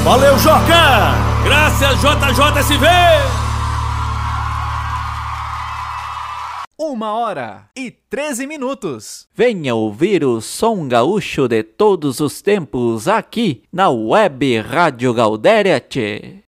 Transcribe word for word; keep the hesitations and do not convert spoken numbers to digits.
Valeu, Joca! Graças, J J S V! Uma hora e treze minutos. Venha ouvir o som gaúcho de todos os tempos aqui na Web Rádio Gaudéria. Tchê.